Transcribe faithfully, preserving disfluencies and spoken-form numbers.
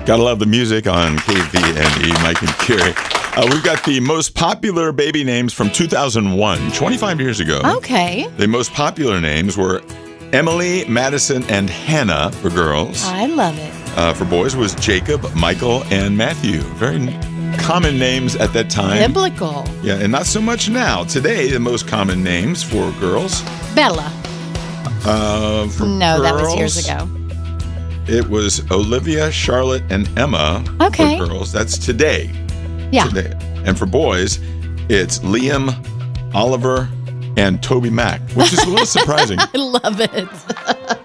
Gotta love the music on K V N E, Mike and Carrie. Uh, we've got the most popular baby names from two thousand one, twenty-five years ago. Okay. The most popular names were Emily, Madison, and Hannah for girls. I love it. Uh, for boys was Jacob, Michael, and Matthew. Very common names at that time. Biblical. Yeah, and not so much now. Today, the most common names for girls. Bella. Uh, for no, girls, that was years ago. It was Olivia, Charlotte, and Emma Okay. for girls. That's today. Yeah. Today. And for boys, it's Liam, Oliver, and Toby Mac, which is a little surprising. I love it.